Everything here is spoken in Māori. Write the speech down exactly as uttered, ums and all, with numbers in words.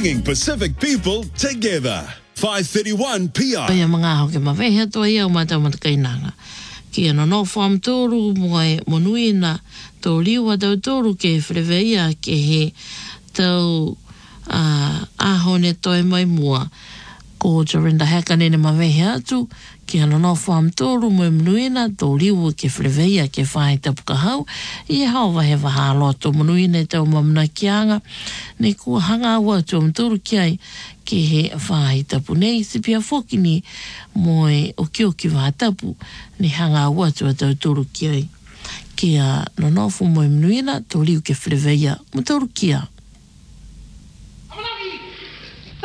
bringing Pacific people together. five thirty-one P R. Ia mga hoke mawehe toa ia o matau matakainanga. Kia no no wham tōru moe monuina tō liwa tau tōru ke whereweia ke he tau uh, ahone toi mai mua. Ko Jorinda Hakanene mawehe atu kia no no wham tōru moe monuina tō liwa ke whereweia ke whae tapuka hau. Ia hao wahe waha loto monuina tau mamna kianga. Ne kua hanga ua tō mtōru kiai ke he whae tapu nei si pia whoki ni moe o kio ki wā tapu ni hanga ua tō tau tōru kiai. Kia no nofu moe mnuina tō liu ke whereweia mtōru kia.